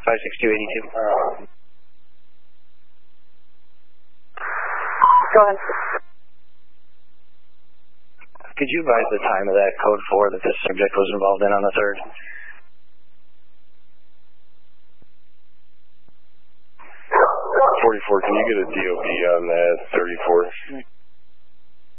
56282. Go ahead. Could you advise the time of that code 4 that this subject was involved in on the 3rd? 44, can you get a DOB on that 34?